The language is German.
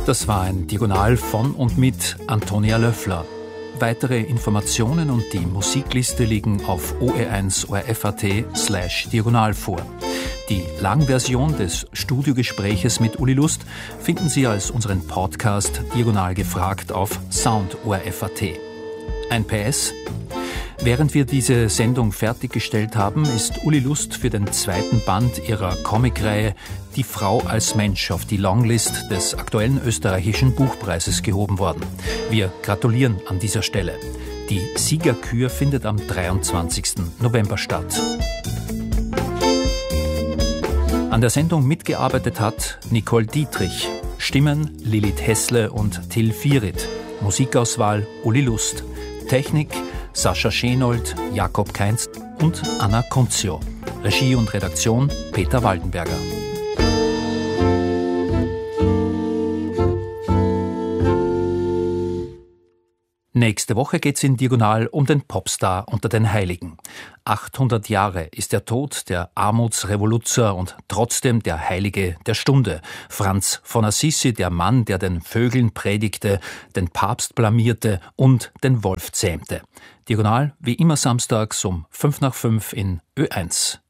Das war ein Diagonal von und mit Antonia Löffler. Weitere Informationen und die Musikliste liegen auf OE1 ORF.at/diagonal vor. Die Langversion des Studiogespräches mit Uli Lust finden Sie als unseren Podcast Diagonal gefragt auf Sound.orf.at. Ein PS: Während wir diese Sendung fertiggestellt haben, ist Uli Lust für den zweiten Band ihrer Comicreihe Die Frau als Mensch auf die Longlist des aktuellen österreichischen Buchpreises gehoben worden. Wir gratulieren an dieser Stelle. Die Siegerkür findet am 23. November statt. An der Sendung mitgearbeitet hat Nicole Dietrich, Stimmen Lilith Hessle und Till Virit, Musikauswahl Uli Lust, Technik Sascha Schenold, Jakob Keinz und Anna Kunzio. Regie und Redaktion Peter Waldenberger. Nächste Woche geht's in Diagonal um den Popstar unter den Heiligen. 800 Jahre ist der Tod der Armutsrevoluzer und trotzdem der Heilige der Stunde. Franz von Assisi, der Mann, der den Vögeln predigte, den Papst blamierte und den Wolf zähmte. Diagonal wie immer samstags um 5 nach 5 in Ö1.